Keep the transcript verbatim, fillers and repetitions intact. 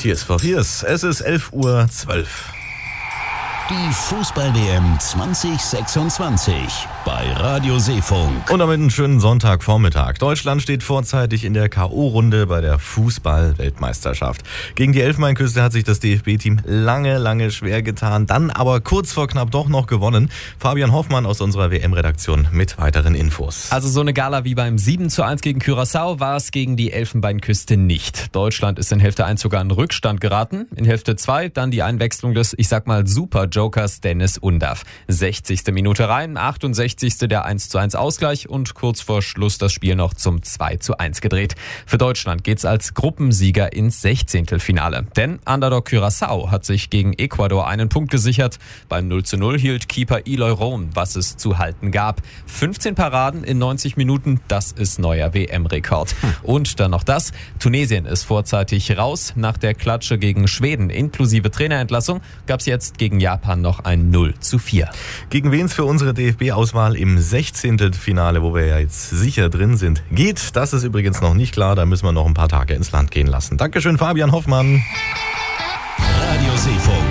Hier ist Frau Fiers. Es ist elf Uhr zwölf. Die Fußball-W M zwanzig sechsundzwanzig bei Radio Seefunk. Und damit einen schönen Sonntagvormittag. Deutschland steht vorzeitig in der K O-Runde bei der Fußball-Weltmeisterschaft. Gegen die Elfenbeinküste hat sich das D F B-Team lange, lange schwer getan, dann aber kurz vor knapp doch noch gewonnen. Fabian Hoffmann aus unserer W M-Redaktion mit weiteren Infos. Also so eine Gala wie beim sieben zu eins gegen Curaçao war es gegen die Elfenbeinküste nicht. Deutschland ist in Hälfte eins sogar in Rückstand geraten. In Hälfte zwei dann die Einwechslung des, ich sag mal, super Jokers Dennis Undav. sechzigste Minute rein, achtundsechzigste der eins zu eins Ausgleich und kurz vor Schluss das Spiel noch zum zwei zu eins gedreht. Für Deutschland geht's als Gruppensieger ins Sechzehntelfinale. Denn Underdog Curaçao hat sich gegen Ecuador einen Punkt gesichert. Beim null zu null hielt Keeper Eloy Rohn, was es zu halten gab. fünfzehn Paraden in neunzig Minuten, das ist neuer W M-Rekord. Und dann noch das, Tunesien ist vorzeitig raus. Nach der Klatsche gegen Schweden inklusive Trainerentlassung gab's jetzt gegen Japan noch ein null zu vier. Gegen wen es für unsere D F B-Auswahl im Sechzehntelfinale, wo wir ja jetzt sicher drin sind, geht, das ist übrigens noch nicht klar. Da müssen wir noch ein paar Tage ins Land gehen lassen. Dankeschön, Fabian Hoffmann. Radio Seefunk.